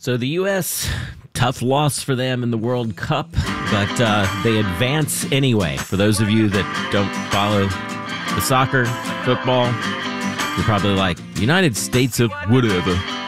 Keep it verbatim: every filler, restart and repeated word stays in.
So the U S, tough loss for them in the World Cup, but uh, they advance anyway. For those of you that don't follow the soccer, football, you're probably like, United States of whatever.